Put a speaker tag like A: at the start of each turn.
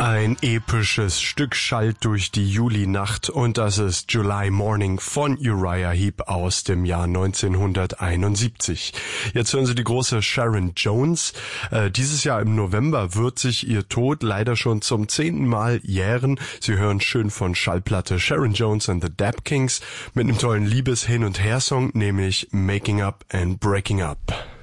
A: Ein episches Stück schallt durch die Julinacht und das ist July Morning von Uriah Heep aus dem Jahr 1971. Jetzt hören Sie die große Sharon Jones. Dieses Jahr im November wird sich ihr Tod leider schon zum 10. Mal jähren. Sie hören schön von Schallplatte Sharon Jones and the Dap Kings mit einem tollen Liebes-Hin- und Her-Song, nämlich Making Up and Breaking Up.